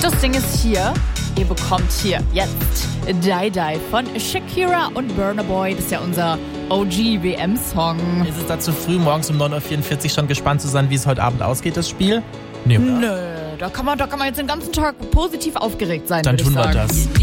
Das Ding ist hier. Ihr bekommt hier jetzt Die Die von Shakira und Burna Boy. Das ist ja unser OG-WM-Song. Ist es da zu früh, morgens um 9.44 Uhr schon gespannt zu sein, wie es heute Abend ausgeht, das Spiel? Nee, Nö, da kann man jetzt den ganzen Tag positiv aufgeregt sein, dann würde ich tun wir sagen. das.